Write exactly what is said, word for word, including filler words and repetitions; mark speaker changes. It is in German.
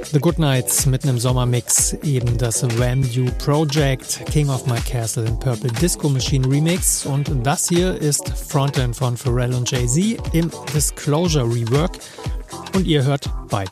Speaker 1: The Goodnights mitten im Sommermix, eben das Van You Project, King of My Castle in Purple Disco Machine Remix, und das hier ist Frontend von Pharrell und Jay-Z im Disclosure Rework und ihr hört bei